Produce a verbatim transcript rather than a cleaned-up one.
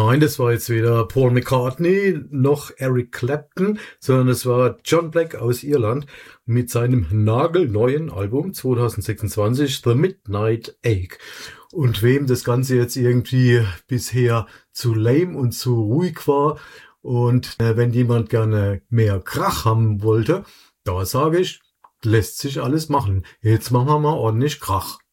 Nein, das war jetzt weder Paul McCartney noch Eric Clapton, sondern es war John Black aus Irland mit seinem nagelneuen Album zwanzig sechsundzwanzig, The Midnight Ache. Und wem das Ganze jetzt irgendwie bisher zu lame und zu ruhig war und äh, wenn jemand gerne mehr Krach haben wollte, da sage ich, lässt sich alles machen. Jetzt machen wir mal ordentlich Krach.